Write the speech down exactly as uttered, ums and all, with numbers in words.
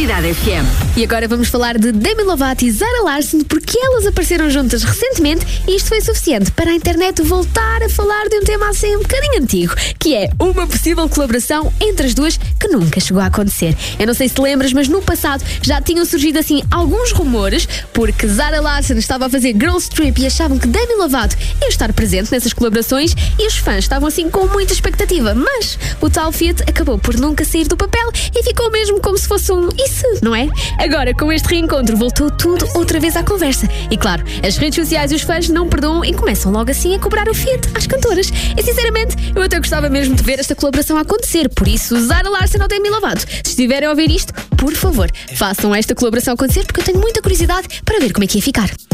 Cidade F M. E agora vamos falar de Demi Lovato e Zara Larsson, porque elas apareceram juntas recentemente e isto foi suficiente para a internet voltar a falar de um tema assim um bocadinho antigo, que é uma possível colaboração entre as duas que nunca chegou a acontecer. Eu não sei se te lembras, mas no passado já tinham surgido assim alguns rumores, porque Zara Larsson estava a fazer Girls Trip e achavam que Demi Lovato ia estar presente nessas colaborações e os fãs estavam assim com muita expectativa, mas o tal feat acabou por nunca sair do papel e ficou mesmo como se fosse um isso, não é? Agora, com este reencontro, voltou tudo outra vez à conversa. E claro, as redes sociais e os fãs não perdoam e começam logo assim a cobrar o feat às cantoras. E sinceramente, eu até gostava mesmo de ver esta colaboração acontecer. Por isso, Zara Larsson ou Demi Lovato, se estiverem a ouvir isto, por favor, façam esta colaboração acontecer, porque eu tenho muita curiosidade para ver como é que ia ficar.